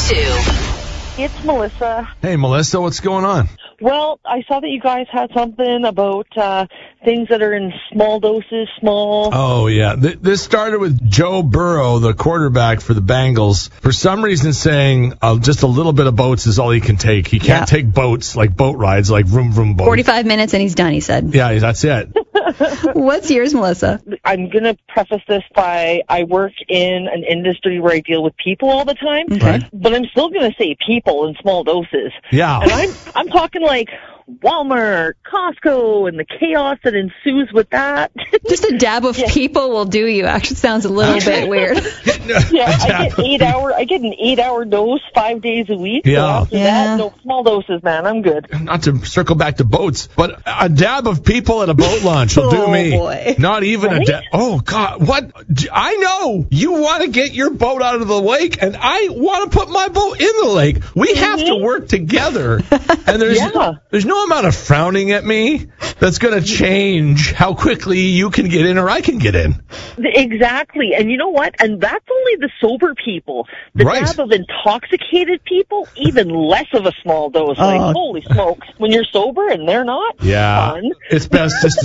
102. It's Melissa. Hey, Melissa, what's going on? Well, I saw that you guys had something about things that are in small doses, small. Oh, yeah. This started with Joe Burrow, the quarterback for the Bengals, for some reason saying just a little bit of boats is all he can take. He can't take boats, like boat rides, like vroom, vroom boats. 45 minutes and he's done, he said. Yeah, that's it. What's yours, Melissa? I'm going to preface this by I work in an industry where I deal with people all the time, but I'm still going to say people in small doses. Yeah. And I'm talking like Walmart, Costco, and the chaos that ensues with that. Just a dab of people will do you. Actually, sounds a little bit weird. I get an 8-hour dose 5 days a week. Yeah. So after that, no small doses, man. I'm good. Not to circle back to boats, but a dab of people at a boat launch will do me. Boy. Not even a dab. Oh, God. What? I know you want to get your boat out of the lake, and I want to put my boat in the lake. We have to work together. And there's no amount of frowning at me that's going to change how quickly you can get in or I can get in. Exactly. And you know what? And that's only the sober people. The dab of intoxicated people, even less of a small dose. Like, holy smokes. When you're sober and they're not, yeah, fun. It's best just